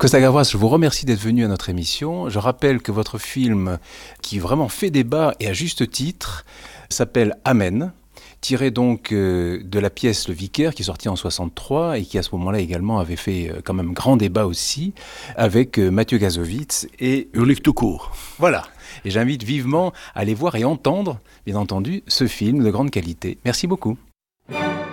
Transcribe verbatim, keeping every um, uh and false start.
Costa Gavras, je vous remercie d'être venu à notre émission. Je rappelle que votre film, qui vraiment fait débat et à juste titre, s'appelle Amen, tiré donc euh, de la pièce Le Vicaire, qui est sortie en soixante-trois et qui à ce moment-là également avait fait euh, quand même grand débat aussi, avec euh, Mathieu Kassovitz et Ulrich Tukur. Voilà. Et j'invite vivement à aller voir et entendre, bien entendu, ce film de grande qualité. Merci beaucoup.